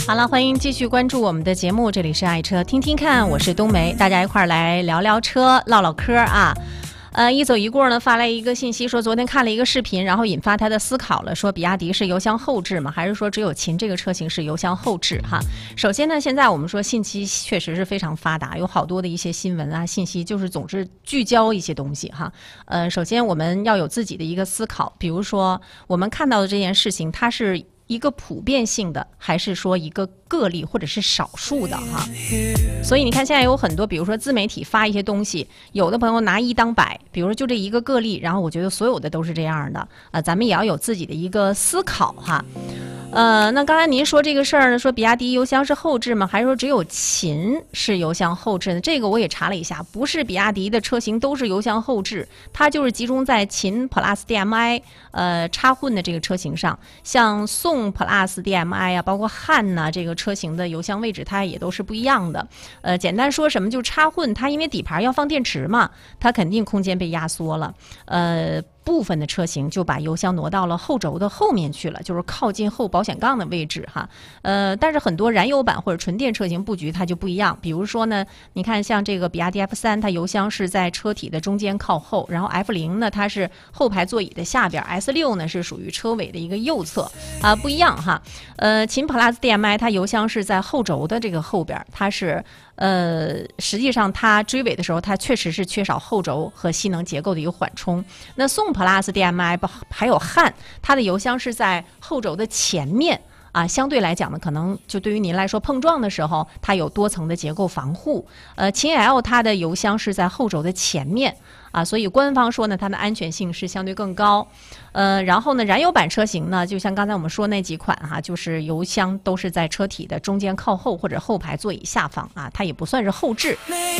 好了，欢迎继续关注我们的节目，这里是爱车听听看，我是冬梅，大家一块儿来聊聊车，唠唠嗑啊。一走一过呢发来一个信息说，昨天看了一个视频，然后引发他的思考了，说比亚迪是油箱后置吗？还是说只有秦这个车型是油箱后置哈？首先呢，现在我们说信息确实是非常发达，有好多的一些新闻啊信息，就是总是聚焦一些东西哈。首先我们要有自己的一个思考，比如说我们看到的这件事情，它是一个普遍性的，还是说一个个例或者是少数的哈？所以你看现在有很多比如说自媒体发一些东西，有的朋友拿一当百，比如说就这一个个例，然后我觉得所有的都是这样的咱们也要有自己的一个思考哈。那刚才您说这个事儿呢，说比亚迪油箱是后置吗？还是说只有秦是油箱后置呢？这个我也查了一下，不是比亚迪的车型都是油箱后置，它就是集中在秦 Plus DMI 插混的这个车型上，像宋 Plus DMI 啊，包括汉呐这个车型的油箱位置它也都是不一样的。简单说什么，就插混，它因为底盘要放电池嘛，它肯定空间被压缩了。部分的车型就把油箱挪到了后轴的后面去了，就是靠近后保险杠的位置哈。但是很多燃油版或者纯电车型布局它就不一样，比如说呢，你看像这个比亚迪 F3， 它油箱是在车体的中间靠后，然后 F0 呢它是后排座椅的下边， S6 呢是属于车尾的一个右侧不一样哈。秦 Plus DMI 它油箱是在后轴的这个后边，它是实际上它追尾的时候，它确实是缺少后轴和吸能结构的一个缓冲。那宋 Plus DMI 还有汉，它的油箱是在后轴的前面相对来讲呢，可能就对于您来说碰撞的时候，它有多层的结构防护。秦 L 它的油箱是在后轴的前面所以官方说呢，它的安全性是相对更高。然后呢，燃油版车型呢，就像刚才我们说那几款就是油箱都是在车体的中间靠后或者后排座椅下方它也不算是后置。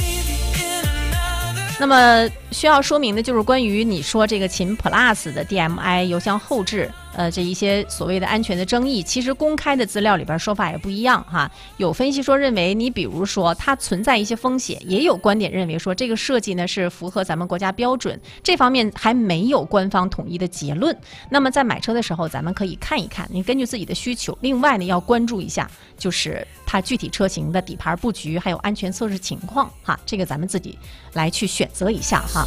那么需要说明的就是关于你说这个秦 Plus 的 DMI 油箱后置这一些所谓的安全的争议，其实公开的资料里边说法也不一样哈。有分析说认为，你比如说它存在一些风险，也有观点认为说这个设计呢是符合咱们国家标准，这方面还没有官方统一的结论。那么在买车的时候，咱们可以看一看，你根据自己的需求。另外呢，要关注一下就是它具体车型的底盘布局，还有安全测试情况哈，这个咱们自己来去选择一下哈。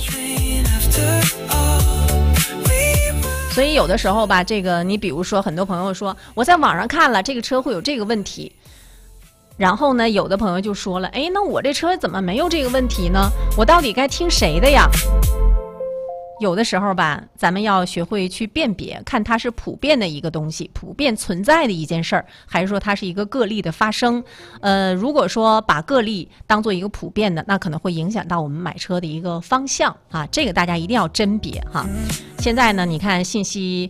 所以有的时候吧，这个你比如说很多朋友说我在网上看了这个车会有这个问题，然后呢有的朋友就说了，那我这车怎么没有这个问题呢？我到底该听谁的呀？有的时候吧，咱们要学会去辨别，看它是普遍的一个东西，普遍存在的一件事儿，还是说它是一个个例的发生。如果说把个例当做一个普遍的，那可能会影响到我们买车的一个方向这个大家一定要甄别哈。现在呢，你看信息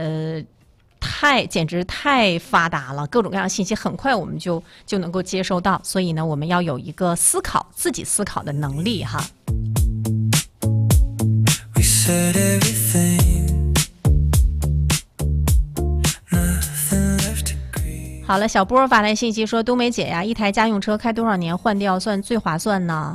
简直太发达了，各种各样的信息很快我们就能够接收到，所以呢，我们要有一个自己思考的能力哈。好了，小波发来信息说，冬梅姐呀，一台家用车开多少年换掉算最划算呢？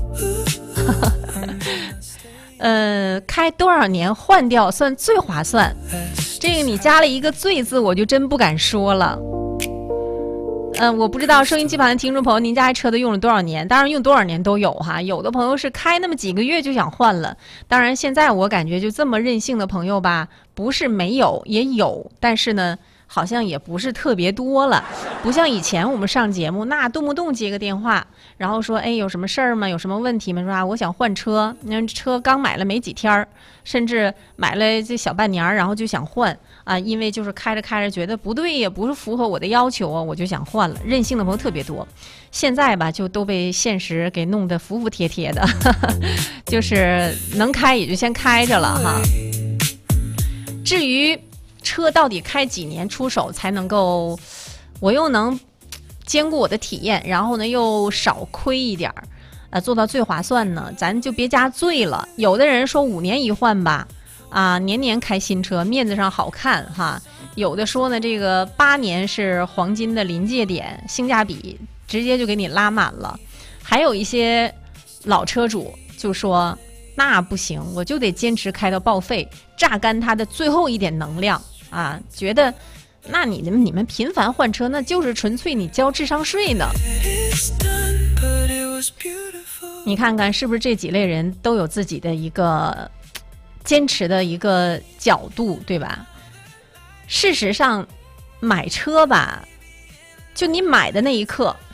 开多少年换掉算最划算？这个你加了一个最字，我就真不敢说了。我不知道收音机旁的听众朋友，您家车都用了多少年？当然用多少年都有哈，有的朋友是开那么几个月就想换了。当然现在我感觉就这么任性的朋友吧，不是没有也有，但是呢好像也不是特别多了，不像以前我们上节目那动不动接个电话，然后说有什么事儿吗？有什么问题吗？说我想换车，那车刚买了没几天，甚至买了这小半年，然后就想换因为就是开着开着觉得不对也不是符合我的要求我就想换了。任性的朋友特别多，现在吧就都被现实给弄得服服帖帖的就是能开也就先开着了哈。至于车到底开几年出手才能够我又能兼顾我的体验，然后呢又少亏一点做到最划算呢？咱就别加最了。有的人说5年一换吧年年开新车，面子上好看哈。有的说呢，这个8年是黄金的临界点，性价比直接就给你拉满了。还有一些老车主就说，那不行，我就得坚持开到报废，榨干它的最后一点能量觉得那你们频繁换车，那就是纯粹你交智商税呢。你看看是不是这几类人都有自己的一个坚持的一个角度，对吧？事实上，买车吧，就你买的那一刻